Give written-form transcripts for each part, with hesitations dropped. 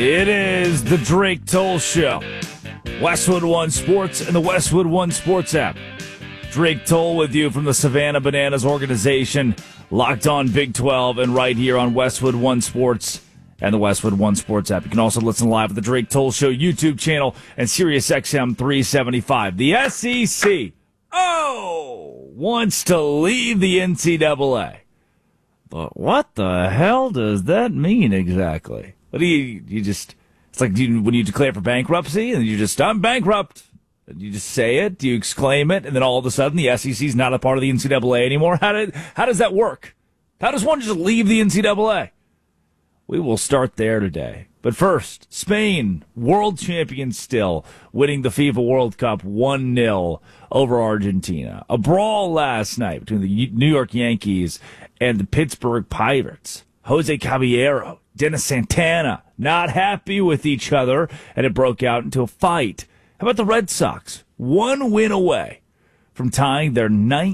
It is the Drake Toll Show. Westwood One Sports and the Westwood One Sports app. Drake Toll with you from the Savannah Bananas organization, locked on Big 12 and right here on Westwood One Sports and the Westwood One Sports app. You can also listen live at the Drake Toll Show YouTube channel and Sirius XM 375. The SEC, wants to leave the NCAA. But what the hell does that mean exactly? What do you just, it's like when you declare for bankruptcy and you just, I'm bankrupt. And you just say it, you exclaim it, and then all of a sudden the SEC is not a part of the NCAA anymore. How does that work? How does one just leave the NCAA? We will start there today. But first, Spain, world champions still, winning the FIFA World Cup 1-0 over Argentina. A brawl last night between the New York Yankees and the Pittsburgh Pirates. Jose Caballero, Dennis Santana, not happy with each other, and it broke out into a fight. How about the Red Sox? One win away from tying their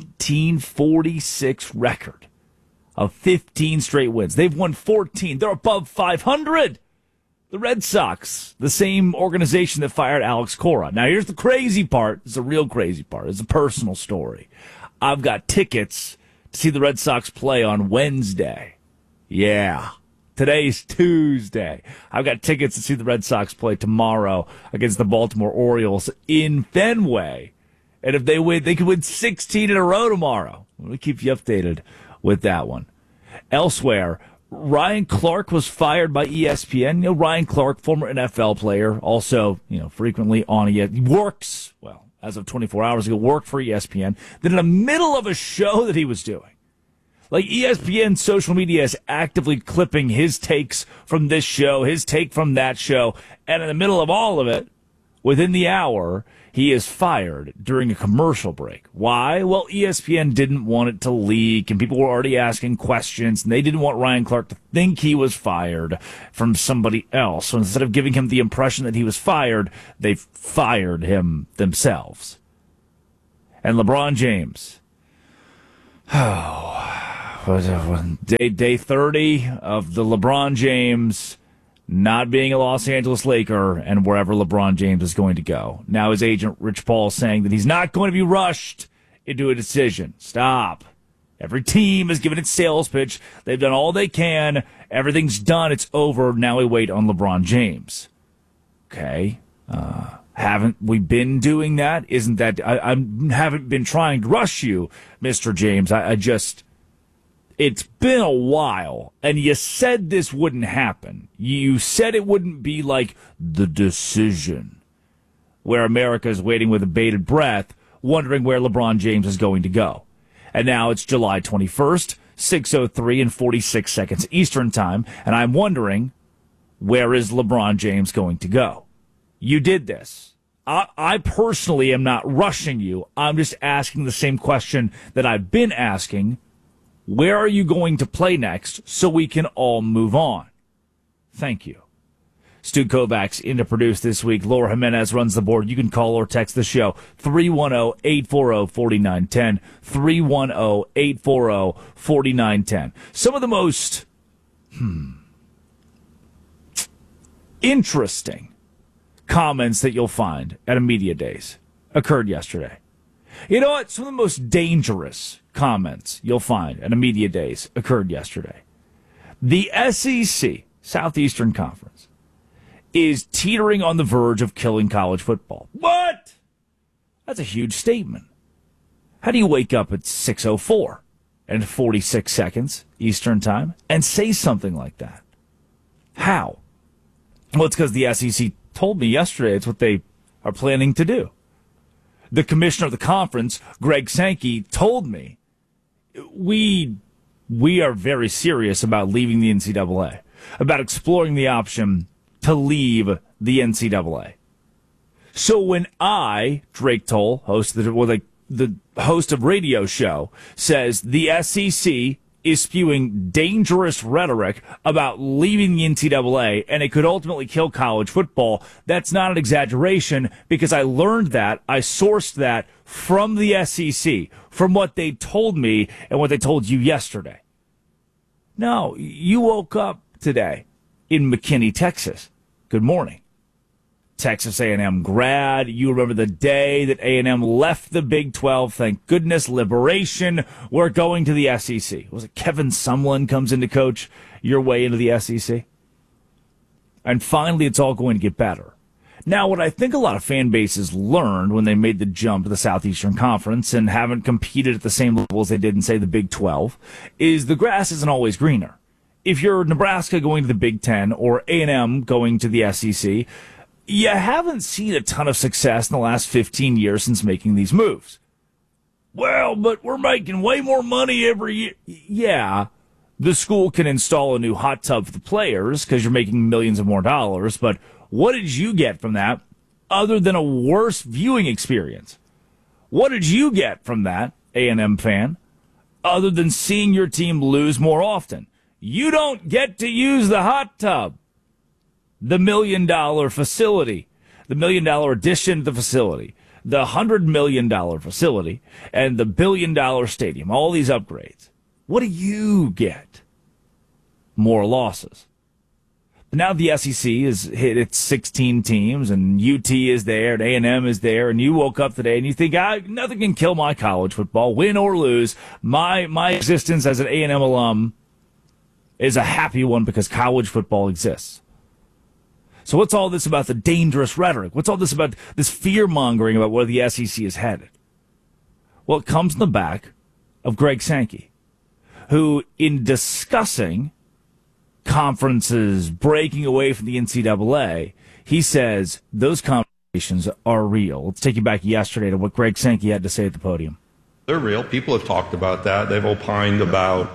1946 record of 15 straight wins. They've won 14. They're above 500. The Red Sox, the same organization that fired Alex Cora. Now, here's the crazy part. It's a real crazy part. It's a personal story. I've got tickets to see the Red Sox play on Wednesday. Yeah. Today's Tuesday. I've got tickets to see the Red Sox play tomorrow against the Baltimore Orioles in Fenway. And if they win, they could win 16 in a row tomorrow. We'll keep you updated with that one. Elsewhere, Ryan Clark was fired by ESPN. You know, Ryan Clark, former NFL player, also, frequently on ESPN. Works, as of 24 hours ago, worked for ESPN. Then in the middle of a show that he was doing, like ESPN social media is actively clipping his takes from this show, his take from that show, and in the middle of all of it, within the hour, he is fired during a commercial break. Why? Well, ESPN didn't want it to leak, and people were already asking questions, and they didn't want Ryan Clark to think he was fired from somebody else. So instead of giving him the impression that he was fired, they fired him themselves. And LeBron James. Day 30 of the LeBron James not being a Los Angeles Laker and wherever LeBron James is going to go. Now his agent, Rich Paul, is saying that he's not going to be rushed into a decision. Stop. Every team has given its sales pitch. They've done all they can. Everything's done. It's over. Now we wait on LeBron James. Okay. Haven't we been doing that? Isn't that, I haven't been trying to rush you, Mr. James. It's been a while, and you said this wouldn't happen. You said it wouldn't be like The Decision, where America is waiting with bated breath, wondering where LeBron James is going to go. And now it's July 21st, 6:03 and 46 seconds Eastern Time, and I'm wondering, where is LeBron James going to go? You did this. I personally am not rushing you. I'm just asking the same question that I've been asking. Where are you going to play next so we can all move on? Thank you. Stu Kovacs in to produce this week. Laura Jimenez runs the board. You can call or text the show 310-840-4910, 310-840-4910. Some of the most interesting comments that you'll find at a media days occurred yesterday. You know what? Some of the most dangerous comments you'll find at a media days occurred yesterday. The SEC, Southeastern Conference, is teetering on the verge of killing college football. What? That's a huge statement. How do you wake up at 6:04 and 46 seconds Eastern Time and say something like that? How? Well, it's because the SEC told me yesterday it's what they are planning to do. The commissioner of the conference, Greg Sankey, told me we are very serious about leaving the NCAA, about exploring the option to leave the NCAA. So when I, Drake Toll, the host of radio show, says the SEC is spewing dangerous rhetoric about leaving the NCAA and it could ultimately kill college football, that's not an exaggeration because I learned that, I sourced that from the SEC, from what they told me and what they told you yesterday. No, you woke up today in McKinney, Texas, good morning. Texas A&M grad. You remember the day that A&M left the Big 12. Thank goodness, liberation. We're going to the SEC. Was it Kevin Sumlin comes in to coach your way into the SEC? And finally, it's all going to get better. Now, what I think a lot of fan bases learned when they made the jump to the Southeastern Conference and haven't competed at the same level as they did in, say, the Big 12, is the grass isn't always greener. If you're Nebraska going to the Big 10 or A&M going to the SEC, you haven't seen a ton of success in the last 15 years since making these moves. Well, but we're making way more money every year. Yeah, the school can install a new hot tub for the players because you're making millions of more dollars, but what did you get from that other than a worse viewing experience? What did you get from that, A&M fan, other than seeing your team lose more often? You don't get to use the hot tub, the $1 million facility, the $1 million addition to the facility, the $100 million facility, and the $1 billion stadium, all these upgrades. What do you get? More losses. Now the SEC has hit its 16 teams, and UT is there, and A&M is there, and you woke up today and you think, nothing can kill my college football, win or lose. My existence as an A&M alum is a happy one because college football exists. So what's all this about the dangerous rhetoric? What's all this about this fear-mongering about where the SEC is headed? Well, it comes in the back of Greg Sankey, who, in discussing conferences breaking away from the NCAA, he says those conversations are real. Let's take you back yesterday to what Greg Sankey had to say at the podium. They're real. People have talked about that. They've opined about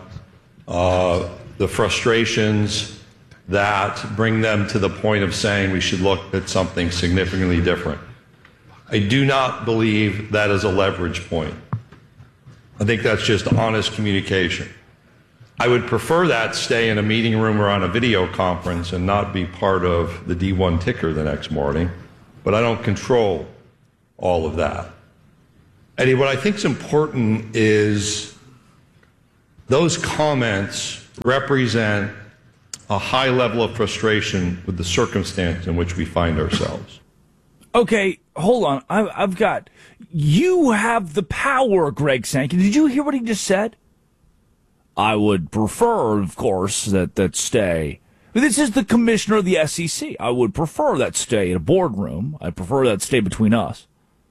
the frustrations that bring them to the point of saying we should look at something significantly different. I do not believe that is a leverage point. I think that's just honest communication. I would prefer that stay in a meeting room or on a video conference and not be part of the D1 ticker the next morning, but I don't control all of that. Eddie, what I think is important is those comments represent a high level of frustration with the circumstance in which we find ourselves. Okay, hold on. I've got... You have the power, Greg Sankey. Did you hear what he just said? I would prefer, of course, that stay. This is the commissioner of the SEC. I would prefer that stay in a boardroom. I prefer that stay between us.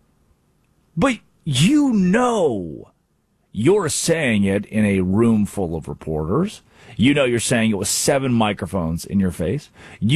But you know you're saying it in a room full of reporters. You know you're saying it with 7 microphones in your face.